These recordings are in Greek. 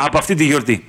από αυτή τη γιορτή?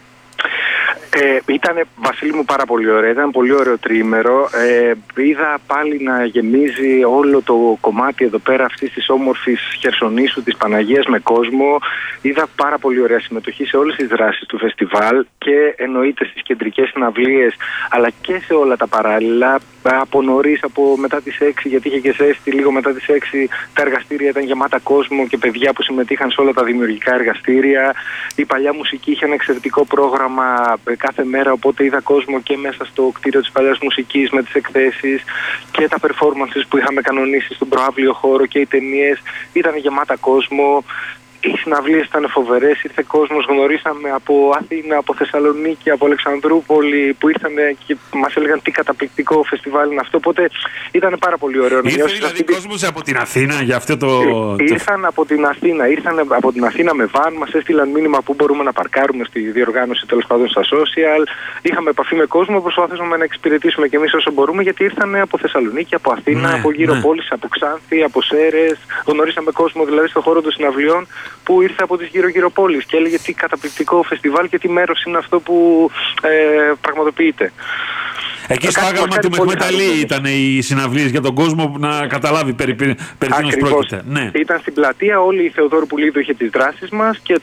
Ήταν, Βασίλη μου, πάρα πολύ ωραία. Ήταν πολύ ωραίο τριήμερο. Είδα πάλι να γεμίζει όλο το κομμάτι εδώ πέρα αυτής της όμορφης Χερσονήσου, της Παναγίας, με κόσμο. Είδα πάρα πολύ ωραία συμμετοχή σε όλες τις δράσεις του φεστιβάλ και εννοείται στις κεντρικές συναυλίες, αλλά και σε όλα τα παράλληλα. Από νωρίς, από μετά τις 6, γιατί είχε και ζέστη, λίγο μετά τις 6 τα εργαστήρια ήταν γεμάτα κόσμο και παιδιά που συμμετείχαν σε όλα τα δημιουργικά εργαστήρια. Η Παλιά Μουσική είχε ένα εξαιρετικό πρόγραμμα κάθε μέρα, οπότε είδα κόσμο και μέσα στο κτίριο της Παλιάς Μουσικής με τις εκθέσεις και τα performances που είχαμε κανονίσει στον προαύλιο χώρο και οι ταινίες. Ήταν γεμάτα κόσμο. Οι συναυλίες ήταν φοβερές, ήρθε κόσμος, γνωρίσαμε από Αθήνα, από Θεσσαλονίκη, από Αλεξανδρούπολη που ήρθαν και μας έλεγαν τι καταπληκτικό φεστιβάλ είναι αυτό, οπότε ήταν πάρα πολύ ωραίο. Ήρθε δηλαδή κόσμος από την Αθήνα για αυτό το... Ήρθαν από την Αθήνα με βαν, μας έστειλαν μήνυμα που μπορούμε να παρκάρουμε στη διοργάνωση, τέλος πάντων στα social. Είχαμε επαφή με κόσμο, προσπαθήσαμε να εξυπηρετήσουμε και εμείς όσο μπορούμε, γιατί ήρθαν από Θεσσαλονίκη, από Αθήνα, από γύρω πόλεις, από Ξάνθη, από Σέρρες. Γνωρίσαμε κόσμο δηλαδή στον χώρο των συναυλιών που ήρθε από τις γύρω-γύρω πόλεις και έλεγε τι καταπληκτικό φεστιβάλ και τι μέρος είναι αυτό που πραγματοποιείται. Εκεί στο άγαλμα του Μεχμέτ Αλή ήταν οι συναυλίες για τον κόσμο να καταλάβει περί τίνος πρόκειται. Ναι. Ήταν στην πλατεία, όλη η Θεοδόρου Πουλίδου είχε τις δράσεις μας και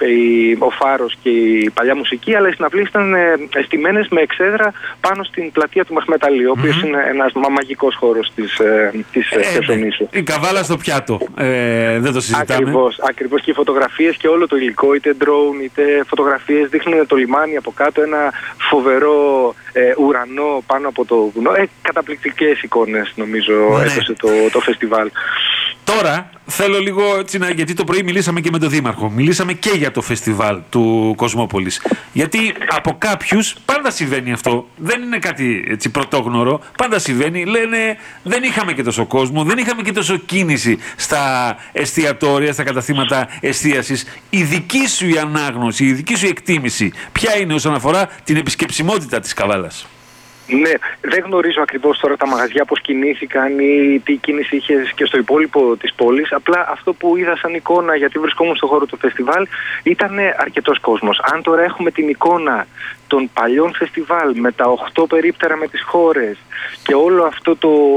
ο Φάρος και η Παλιά Μουσική, αλλά οι συναυλίες ήταν στημένες με εξέδρα πάνω στην πλατεία του Μεχμέτ Αλή, ο οποίος είναι ένας μαγικός χώρος της Χερσονήσου. Η καβάλα στο πιάτο, δεν το συζητάμε. Ακριβώς, και οι φωτογραφίες και όλο το υλικό, είτε drone είτε φωτογραφίες, δείχνουν το λιμάνι από κάτω, ένα φοβερό ουρανό πάνω από το βουνό. Καταπληκτικές εικόνες νομίζω έδωσε το φεστιβάλ. Τώρα θέλω λίγο έτσι γιατί το πρωί μιλήσαμε και με τον Δήμαρχο. Μιλήσαμε και για το φεστιβάλ του Κοσμόπολης. Γιατί από κάποιους πάντα συμβαίνει αυτό. Δεν είναι κάτι έτσι πρωτόγνωρο. Πάντα συμβαίνει. Λένε δεν είχαμε και τόσο κόσμο, δεν είχαμε και τόσο κίνηση στα εστιατόρια, στα καταστήματα εστίασης. Η δική σου η ανάγνωση, η δική σου εκτίμηση, ποια είναι όσον αφορά την επισκεψιμότητα της Καβάλας? Ναι, δεν γνωρίζω ακριβώς τώρα τα μαγαζιά πώς κινήθηκαν ή τι κίνηση είχε και στο υπόλοιπο της πόλης. Απλά αυτό που είδα σαν εικόνα, γιατί βρισκόμουν στον χώρο του φεστιβάλ, ήταν αρκετός κόσμος. Αν τώρα έχουμε την εικόνα των παλιών φεστιβάλ με τα 8 περίπτερα με τις χώρες και όλο αυτό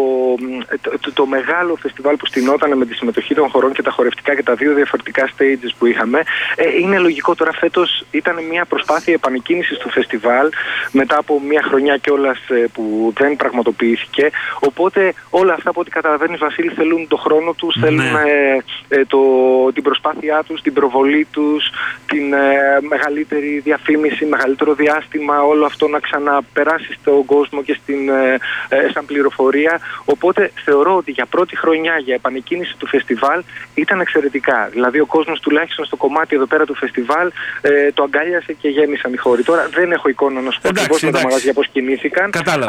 το μεγάλο φεστιβάλ που στηνόταν με τη συμμετοχή των χωρών και τα χορευτικά και τα δύο διαφορετικά stages που είχαμε, είναι λογικό τώρα. Φέτος ήταν μια προσπάθεια επανεκκίνησης του φεστιβάλ μετά από μια χρονιά κιόλας που δεν πραγματοποιήθηκε. Οπότε όλα αυτά, από ό,τι καταλαβαίνεις, Βασίλη, θέλουν το χρόνο τους, θέλουν την προσπάθειά τους, την προβολή τους, την μεγαλύτερη διαφήμιση, μεγαλύτερο διάστημα, όλο αυτό να ξαναπεράσει στον κόσμο και σαν πληροφορία. Οπότε θεωρώ ότι για πρώτη χρονιά για επανεκκίνηση του φεστιβάλ ήταν εξαιρετικά. Δηλαδή ο κόσμος τουλάχιστον στο κομμάτι εδώ πέρα του φεστιβάλ το αγκάλιασε και γέμισαν οι χώροι. Τώρα δεν έχω εικόνα να σου πω ακριβώς με τα μαγαζιά πώς κινήθηκαν.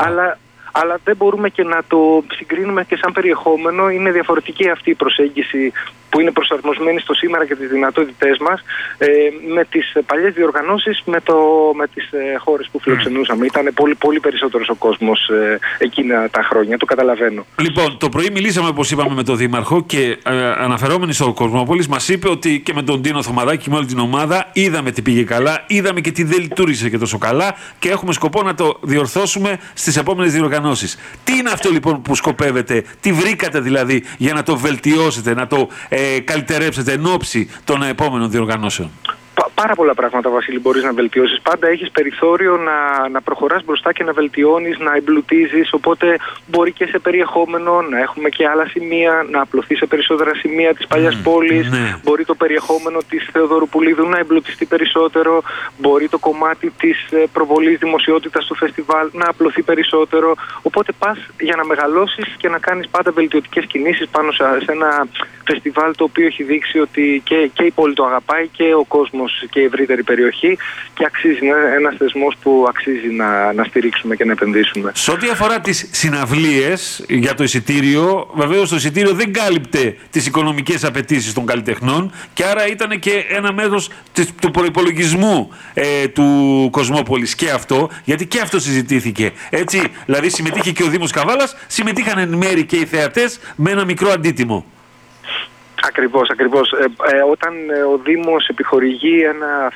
Αλλά δεν μπορούμε και να το συγκρίνουμε και σαν περιεχόμενο. Είναι διαφορετική αυτή η προσέγγιση που είναι προσαρμοσμένη στο σήμερα και τις δυνατότητές μας με τις παλιές διοργανώσεις, με τις χώρες που φιλοξενούσαμε. Ήταν πολύ, πολύ περισσότερος ο κόσμος εκείνα τα χρόνια, το καταλαβαίνω. Λοιπόν, το πρωί μιλήσαμε, όπως είπαμε, με τον Δήμαρχο και αναφερόμενοι στο Κοσμόπολης μας είπε ότι και με τον Τίνο Θωμαδάκη, με όλη την ομάδα, είδαμε τι πήγε καλά, είδαμε και τι δεν λειτουργήσε και τόσο καλά και έχουμε σκοπό να το διορθώσουμε στις επόμενες διοργανώσεις. Τι είναι αυτό λοιπόν που σκοπεύετε, τι βρήκατε δηλαδή για να το βελτιώσετε, να το καλυτερέψετε εν ώψη των επόμενων διοργανώσεων? Πάρα πολλά πράγματα, Βασίλη, μπορείς να βελτιώσεις. Πάντα έχεις περιθώριο να προχωράς μπροστά και να βελτιώνεις, να εμπλουτίζεις. Οπότε μπορεί και σε περιεχόμενο να έχουμε και άλλα σημεία, να απλωθεί σε περισσότερα σημεία της παλιάς πόλης. Μπορεί το περιεχόμενο της Θεοδόρου Πουλίδου να εμπλουτιστεί περισσότερο. Μπορεί το κομμάτι της προβολής δημοσιότητας του φεστιβάλ να απλωθεί περισσότερο. Οπότε πας για να μεγαλώσεις και να κάνεις πάντα βελτιωτικές κινήσεις πάνω σε ένα φεστιβάλ το οποίο έχει δείξει ότι και η πόλη το αγαπάει και ο κόσμος και η ευρύτερη περιοχή και αξίζει, είναι ένας θεσμός που αξίζει να στηρίξουμε και να επενδύσουμε. Σε ό,τι αφορά τις συναυλίες για το εισιτήριο, βεβαίως το εισιτήριο δεν κάλυπτε τις οικονομικές απαιτήσεις των καλλιτεχνών και άρα ήταν και ένα μέρος του προϋπολογισμού του Κοσμόπολης και αυτό, γιατί και αυτό συζητήθηκε. Έτσι, δηλαδή συμμετείχε και ο Δήμος Καβάλας, συμμετείχαν εν μέρη και οι θεατές με ένα μικρό αντίτιμο. Ακριβώς. Όταν ο Δήμος επιχορηγεί ένα